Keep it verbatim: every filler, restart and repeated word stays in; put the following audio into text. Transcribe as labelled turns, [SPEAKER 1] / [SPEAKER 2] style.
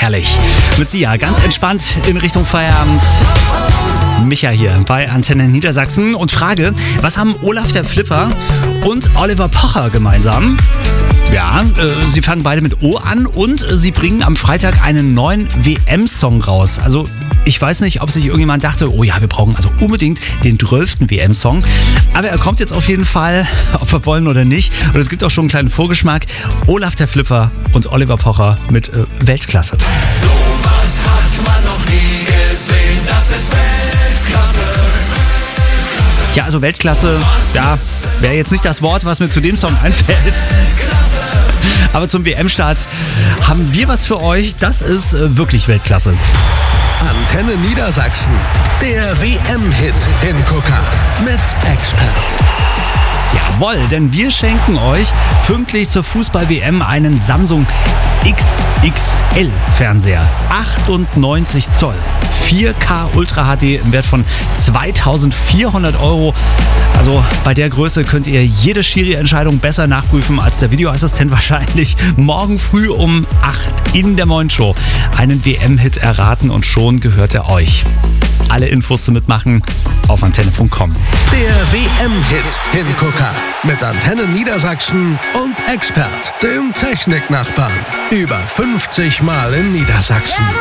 [SPEAKER 1] herrlich. Mit Sia ganz entspannt in Richtung Feierabend. Micha hier bei Antenne Niedersachsen und Frage, was haben Olaf der Flipper und Oliver Pocher gemeinsam? Ja, äh, sie fangen beide mit O an und äh, sie bringen am Freitag einen neuen W M-Song raus. Also ich weiß nicht, ob sich irgendjemand dachte, oh ja, wir brauchen also unbedingt den zwölften W M-Song. Aber er kommt jetzt auf jeden Fall, ob wir wollen oder nicht. Und es gibt auch schon einen kleinen Vorgeschmack. Olaf der Flipper und Oliver Pocher mit äh, Weltklasse.
[SPEAKER 2] So was hat man noch nie gesehen, das ist Weltklasse.
[SPEAKER 1] Ja, also Weltklasse, ja, wäre jetzt nicht das Wort, was mir zu dem Song einfällt. Aber zum W M-Start haben wir was für euch. Das ist äh, wirklich Weltklasse.
[SPEAKER 3] Antenne Niedersachsen, der W M-Hit-Hingucker mit Expert.
[SPEAKER 1] Jawohl, denn wir schenken euch pünktlich zur Fußball-W M einen Samsung X X L-Fernseher. achtundneunzig Zoll, vier K Ultra H D im Wert von zweitausendvierhundert Euro. Also bei der Größe könnt ihr jede Schiri-Entscheidung besser nachprüfen als der Videoassistent wahrscheinlich. Morgen früh um acht in der Moin Show einen W M-Hit erraten und schon gehört er euch. Alle Infos zum Mitmachen auf antenne punkt com.
[SPEAKER 3] Der W M-Hit-Hingucker mit Antenne Niedersachsen und Expert, dem Techniknachbarn. Über fünfzig Mal in Niedersachsen.